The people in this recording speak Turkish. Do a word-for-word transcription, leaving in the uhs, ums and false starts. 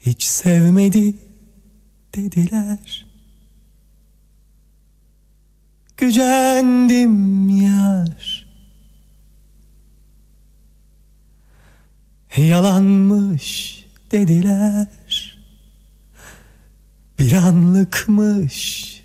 hiç sevmedi dediler. Gücendim yar, yalanmış dediler. Bir anlıkmış